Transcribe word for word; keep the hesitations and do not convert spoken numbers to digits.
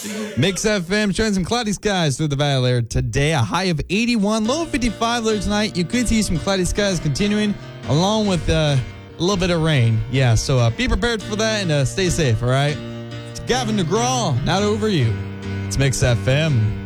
Mix F M showing some cloudy skies through the valley layer today. A high of eighty-one, low of fifty-five later tonight. You could see some cloudy skies continuing along with uh, a little bit of rain. Yeah, so uh, be prepared for that and uh, stay safe, all right? It's Gavin DeGraw, not over you. It's Mix F M.